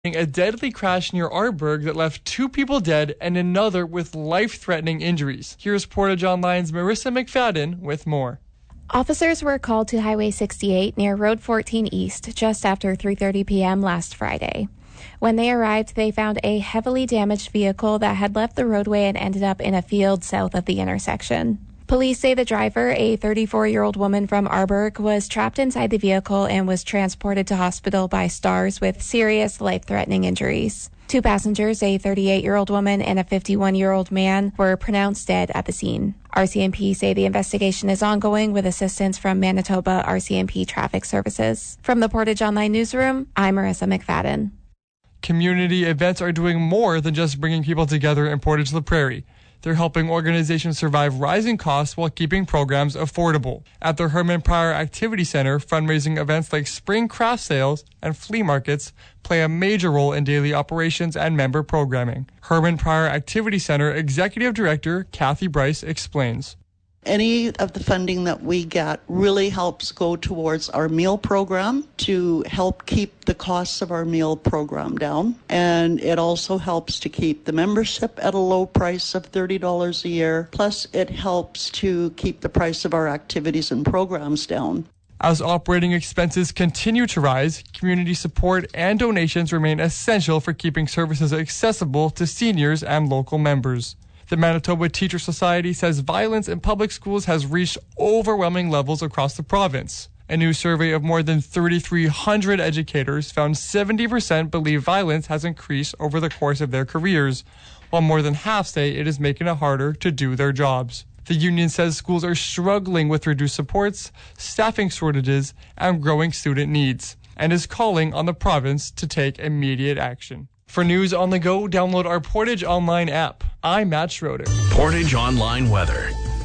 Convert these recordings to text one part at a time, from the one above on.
a deadly crash near Arborg that left 2 people dead and another with life-threatening injuries. Here's Portage Online's Marissa McFadden with more. Officers were called to Highway 68 near Road 14 East just after 3:30 p.m. last Friday. When they arrived, they found a heavily damaged vehicle that had left the roadway and ended up in a field south of the intersection. Police say the driver, a 34-year-old woman from Arborg, was trapped inside the vehicle and was transported to hospital by STARS with serious life-threatening injuries. 2 passengers, a 38-year-old woman and a 51-year-old man, were pronounced dead at the scene. RCMP say the investigation is ongoing with assistance from Manitoba RCMP Traffic Services. From the Portage Online Newsroom, I'm Marissa McFadden. Community events are doing more than just bringing people together in Portage La Prairie. They're helping organizations survive rising costs while keeping programs affordable. At the Herman Pryor Activity Center, fundraising events like spring craft sales and flea markets play a major role in daily operations and member programming. Herman Pryor Activity Center Executive Director Kathy Bryce explains. Any of the funding that we get really helps go towards our meal program to help keep the costs of our meal program down. And it also helps to keep the membership at a low price of $30 a year. Plus, it helps to keep the price of our activities and programs down. As operating expenses continue to rise, community support and donations remain essential for keeping services accessible to seniors and local members. The Manitoba Teacher Society says violence in public schools has reached overwhelming levels across the province. A new survey of more than 3,300 educators found 70% believe violence has increased over the course of their careers, while more than half say it is making it harder to do their jobs. The union says schools are struggling with reduced supports, staffing shortages, and growing student needs, and is calling on the province to take immediate action. For news on the go, download our Portage Online app. I'm Matt Schroeder. Portage Online weather.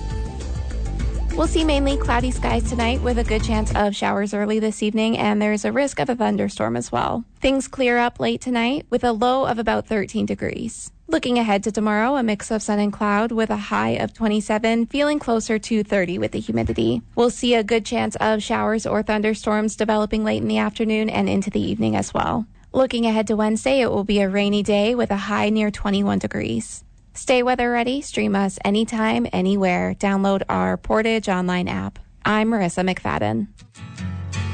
We'll see mainly cloudy skies tonight with a good chance of showers early this evening, and there's a risk of a thunderstorm as well. Things clear up late tonight with a low of about 13 degrees. Looking ahead to tomorrow, a mix of sun and cloud with a high of 27, feeling closer to 30 with the humidity. We'll see a good chance of showers or thunderstorms developing late in the afternoon and into the evening as well. Looking ahead to Wednesday, it will be a rainy day with a high near 21 degrees. Stay weather ready. Stream us anytime, anywhere. Download our Portage Online app. I'm Marissa McFadden.